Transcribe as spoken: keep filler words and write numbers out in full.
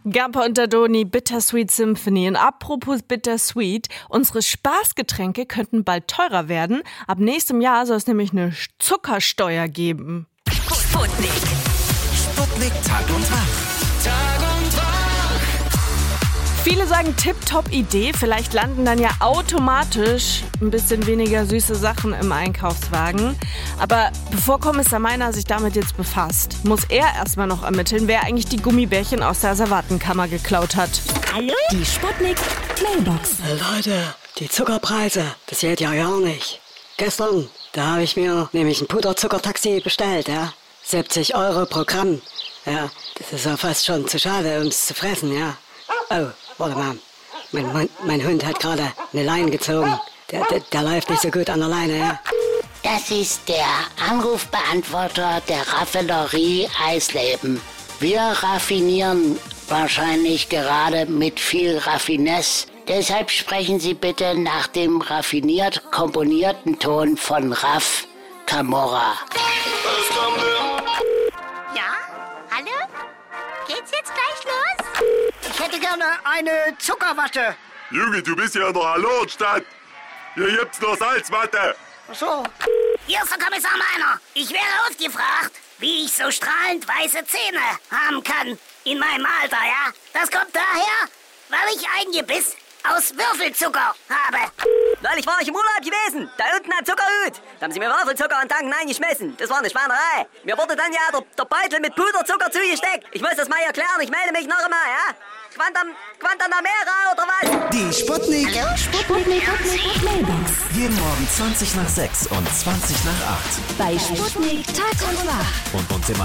Gamper und Dadoni, Bittersweet Symphony. Und apropos Bittersweet, unsere Spaßgetränke könnten bald teurer werden. Ab nächstem Jahr soll es nämlich eine Zuckersteuer geben. Sputnik. Sputnik Tag und Wach. Tag und Wach. Viele sagen Tip-Top-Idee. Vielleicht landen dann ja automatisch ein bisschen weniger süße Sachen im Einkaufswagen. Aber bevor Kommissar Meiner sich damit jetzt befasst, muss er erstmal noch ermitteln, wer eigentlich die Gummibärchen aus der Asservatenkammer geklaut hat. Hallo? Die Sputnik Mailbox. Leute, die Zuckerpreise, das geht ja gar nicht. Gestern, da habe ich mir nämlich ein Puderzuckertaxi bestellt, ja. siebzig Euro pro Gramm. Ja, das ist ja fast schon zu schade, um es zu fressen, ja. Oh, warte mal. Mein, mein, mein Hund hat gerade eine Leine gezogen. Der, der, der läuft nicht so gut an der Leine, ja. Das ist der Anrufbeantworter der Raffinerie Eisleben. Wir raffinieren wahrscheinlich gerade mit viel Raffinesse. Deshalb sprechen Sie bitte nach dem raffiniert komponierten Ton von Raff Camorra. Ja? Hallo? Geht's jetzt gleich los? Ich hätte gerne eine Zuckerwatte. Junge, du bist ja in der Hallo-Stadt. Hier gibt's nur Salzwatte. Ach so. Hier ist der Kommissar Meiner. Ich wäre ausgefragt, wie ich so strahlend weiße Zähne haben kann in meinem Alter, ja? Das kommt daher, weil ich ein Gebiss aus Würfelzucker habe. Neulich war ich im Urlaub gewesen, da unten am Zuckerhut. Da haben sie mir Würfelzucker an Tanken eingeschmissen. Das war eine Schweinerei. Mir wurde dann ja der, der Beutel mit Puderzucker zugesteckt. Ich muss das mal erklären, ich melde mich noch einmal, ja? Quantum, Quantanamera oder was? Die Sputnik. Hallo? Sputnik Mailbox. Jeden Morgen zwanzig nach sechs und zwanzig nach acht. Bei Sputnik Tag und Wach. Und uns immer